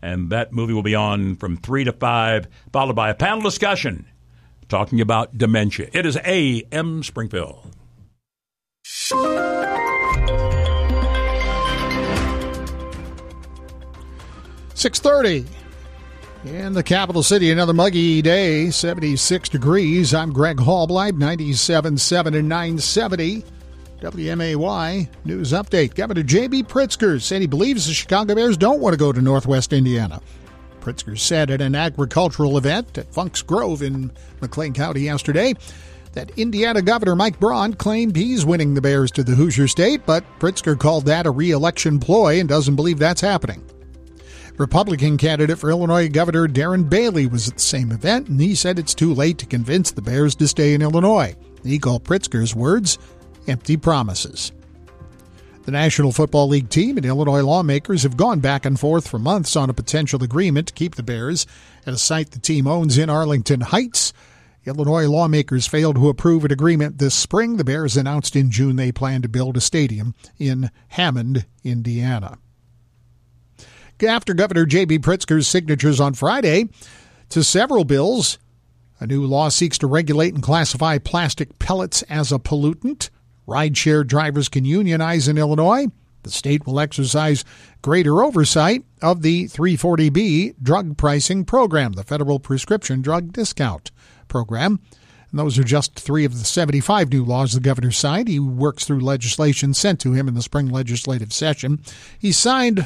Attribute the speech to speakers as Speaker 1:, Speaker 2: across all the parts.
Speaker 1: And that movie will be on from 3 to 5, followed by a panel discussion talking about dementia. It is A.M. Springfield.
Speaker 2: 6:30 in the capital city. Another muggy day, 76 degrees. I'm Greg Hallbleib, 97.7 and 970 WMAY News Update. Governor J.B. Pritzker said he believes the Chicago Bears don't want to go to Northwest Indiana. Pritzker said at an agricultural event at Funk's Grove in McLean County yesterday that Indiana Governor Mike Braun claimed he's winning the Bears to the Hoosier State, but Pritzker called that a re-election ploy and doesn't believe that's happening. Republican candidate for Illinois Governor Darren Bailey was at the same event, and he said it's too late to convince the Bears to stay in Illinois. He called Pritzker's words empty promises. The National Football League team and Illinois lawmakers have gone back and forth for months on a potential agreement to keep the Bears at a site the team owns in Arlington Heights. Illinois lawmakers failed to approve an agreement this spring. The Bears announced in June they plan to build a stadium in Hammond, Indiana. After Governor J.B. Pritzker's signatures on Friday to several bills, a new law seeks to regulate and classify plastic pellets as a pollutant. Rideshare drivers can unionize in Illinois. The state will exercise greater oversight of the 340B drug pricing program, the federal prescription drug discount program. And those are just 3 of the 75 new laws the governor signed. He works through legislation sent to him in the spring legislative session. He signed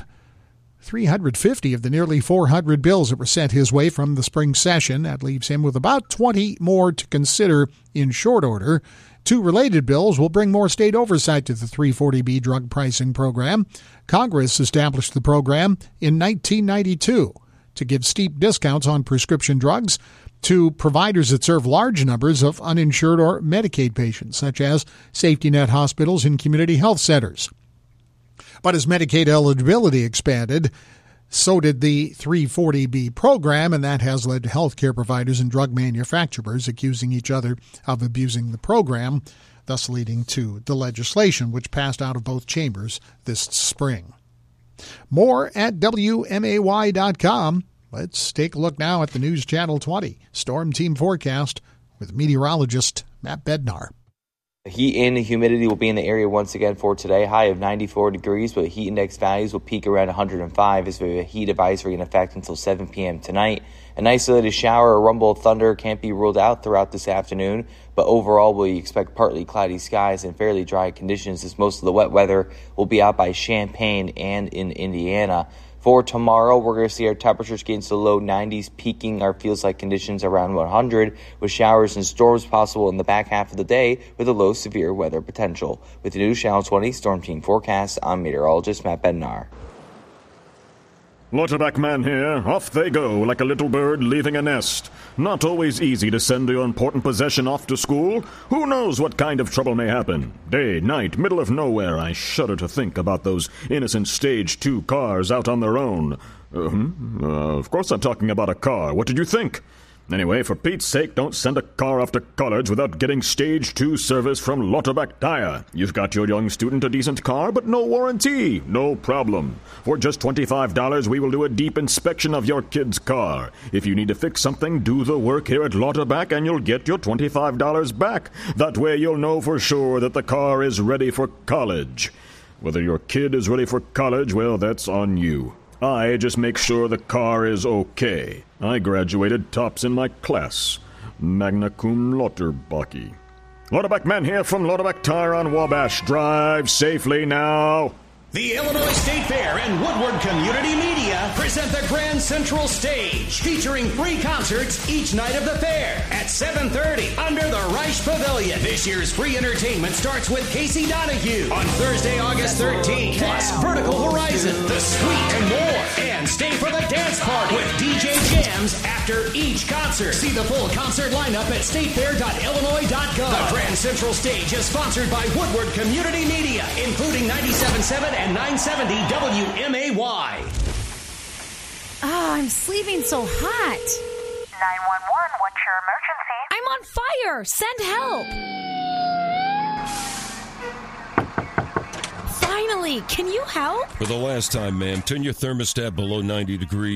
Speaker 2: 350 of the nearly 400 bills that were sent his way from the spring session. That leaves him with about 20 more to consider in short order. 2 related bills will bring more state oversight to the 340B drug pricing program. Congress established the program in 1992 to give steep discounts on prescription drugs to providers that serve large numbers of uninsured or Medicaid patients, such as safety net hospitals and community health centers. But as Medicaid eligibility expanded, so did the 340B program, and that has led to healthcare providers and drug manufacturers accusing each other of abusing the program, thus leading to the legislation, which passed out of both chambers this spring. More at WMAY.com. Let's take a look now at the News Channel 20 Storm Team Forecast with meteorologist Matt Bednar.
Speaker 3: Heat and humidity will be in the area once again for today. High of 94 degrees, but heat index values will peak around 105 as we have a heat advisory in effect until 7 p.m. tonight. An isolated shower or rumble of thunder can't be ruled out throughout this afternoon, but overall we expect partly cloudy skies and fairly dry conditions as most of the wet weather will be out by Champaign and in Indiana. For tomorrow, we're going to see our temperatures get into the low 90s, peaking our feels-like conditions around 100, with showers and storms possible in the back half of the day with a low severe weather potential. With the News Channel 20 Storm Team Forecast, I'm meteorologist Matt Bednar.
Speaker 4: Lauterbach man here. Off they go like a little bird leaving a nest. Not always easy to send your important possession off to school. Who knows what kind of trouble may happen? Day, night, middle of nowhere. I shudder to think about those innocent Stage 2 cars out on their own. Of course I'm talking about a car. What did you think? Anyway, for Pete's sake, don't send a car off to college without getting Stage 2 service from Lauterbach Tire. You've got your young student a decent car, but no warranty. No problem. For just $25, we will do a deep inspection of your kid's car. If you need to fix something, do the work here at Lauterbach and you'll get your $25 back. That way you'll know for sure that the car is ready for college. Whether your kid is ready for college, well, that's on you. I just make sure the car is okay. I graduated tops in my class. Magna cum Lauterbach. Lauterbach man here from Lauterbach Tire on Wabash. Drive safely now.
Speaker 5: The Illinois State Fair and Woodward Community Media present the Grand Central Stage, featuring free concerts each night of the fair at 7:30 under the Reich Pavilion. This year's free entertainment starts with Casey Donahue on Thursday, August 13th, plus Vertical Horizon, The Sweet, and more. And stay for the dance party with DJ Jams after each concert. See the full concert lineup at statefair.illinois.gov. The Grand Central Stage is sponsored by Woodward Community Media, including 97.7 and 970 WMAY.
Speaker 6: I'm sleeping so hot.
Speaker 7: 911, what's your emergency?
Speaker 6: I'm on fire. Send help. Finally, can you help?
Speaker 8: For the last time, ma'am, turn your thermostat below 90 degrees.